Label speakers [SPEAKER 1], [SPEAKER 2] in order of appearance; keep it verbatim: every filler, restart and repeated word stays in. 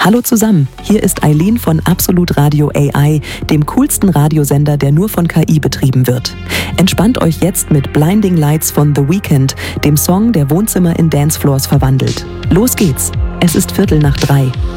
[SPEAKER 1] Hallo zusammen, hier ist Eileen von Absolut Radio A I, dem coolsten Radiosender, der nur von K I betrieben wird. Entspannt euch jetzt mit Blinding Lights von The Weeknd, dem Song, der Wohnzimmer in Dancefloors verwandelt. Los geht's, es ist Viertel nach drei.